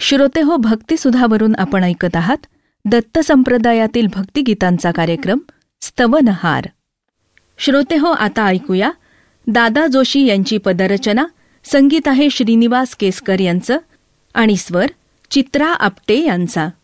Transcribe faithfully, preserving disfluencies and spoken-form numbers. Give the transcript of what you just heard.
श्रोतेहो, भक्तिसुधावरून आपण ऐकत आहात दत्त संप्रदायातील भक्तिगीतांचा कार्यक्रम स्तवनहार. श्रोतेहो, आता ऐकूया दादा जोशी यांची पदरचना. संगीत आहे श्रीनिवास केसकर यांचं आणि स्वर चित्रा आपटे यांचा.